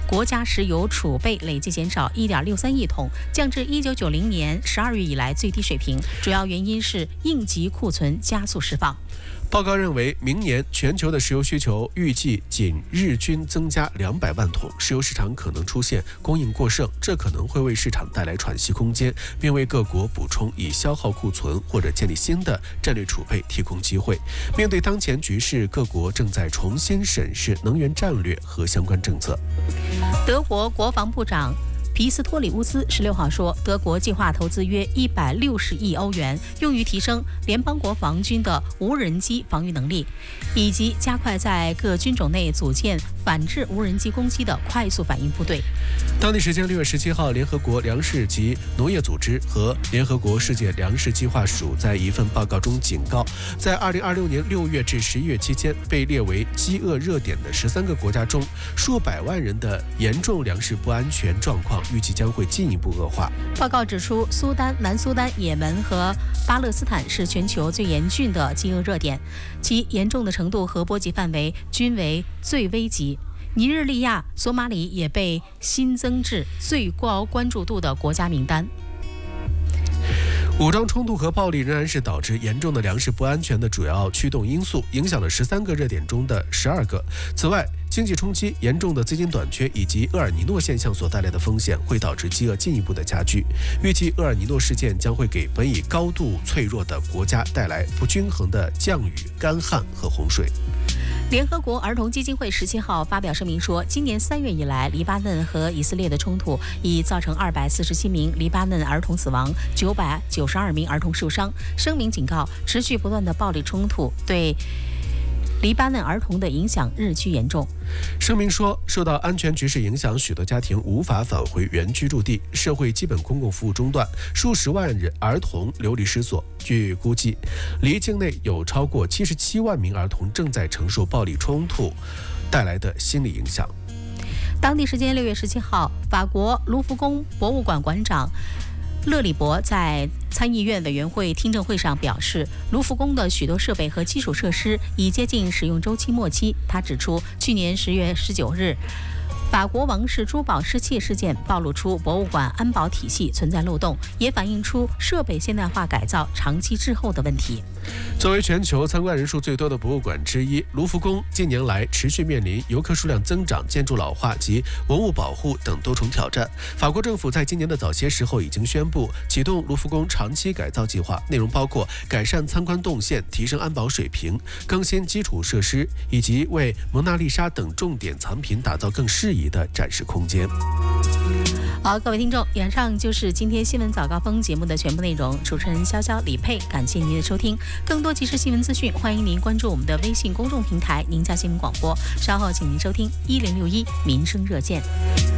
国家石油储备累计减少1.63亿桶，降至1990年12月以来最低水平。主要原因是应急库存加速释放。 报告认为，明年全球的石油需求预计仅日均增加200万桶，石油市场可能出现供应过剩，这可能会为市场带来喘息空间，并为各国补充已消耗库存或者建立新的战略储备提供机会。面对当前局势，各国正在重新审视能源战略和相关政策。 德国国防部长皮斯托里乌斯16号说，德国计划投资约160亿欧元，用于提升联邦国防军的无人机防御能力，以及加快在各军种内组建反制无人机攻击的快速反应部队。 当地时间6月17号，联合国粮食及农业组织和联合国世界粮食计划署在一份报告中警告，在2026年6月至11月期间，被列为饥饿热点的13个国家中，数百万人的严重粮食不安全状况预计将会进一步恶化。 报告指出，苏丹、南苏丹、也门和巴勒斯坦是全球最严峻的饥饿热点，其严重的程度和波及范围均为最危级。尼日利亚、索马里也被新增至最高关注度的国家名单。 武装冲突和暴力仍然是导致严重的粮食不安全的主要驱动因素，影响了13个热点中的12个。此外，经济冲击、严重的资金短缺以及厄尔尼诺现象所带来的风险会导致饥饿进一步的加剧。预计厄尔尼诺事件将会给本已高度脆弱的国家带来不均衡的降雨、干旱和洪水。 联合国儿童基金会17号发表声明说，今年3月以来，黎巴嫩和以色列的冲突已造成247名黎巴嫩儿童死亡，992名儿童受伤。声明警告，持续不断的暴力冲突对黎巴嫩儿童的影响日趋严重。 声明说，受到安全局势影响，许多家庭无法返回原居住地，社会基本公共服务中断，数十万人儿童流离失所。据估计，黎境内有超过77万名儿童正在承受暴力冲突带来的心理影响。 当地时间6月17号，法国卢浮宫博物馆馆长勒里伯在参议院委员会听证会上表示，卢浮宫的许多设备和基础设施已接近使用周期末期。他指出，去年10月19日，法国王室珠宝失窃事件暴露出博物馆安保体系存在漏洞，也反映出设备现代化改造长期滞后的问题。 作为全球参观人数最多的博物馆之一，卢浮宫近年来持续面临游客数量增长、建筑老化及文物保护等多重挑战。法国政府在今年的早些时候已经宣布启动卢浮宫长期改造计划，内容包括改善参观动线、提升安保水平、更新基础设施，以及为蒙娜丽莎等重点藏品打造更适宜的展示空间。 好，各位听众，以上就是今天新闻早高峰节目的全部内容。主持人潇潇、李佩，感谢您的收听。更多即时新闻资讯，欢迎您关注我们的微信公众平台“宁夏新闻广播”。稍后，请您收听1061民生热线。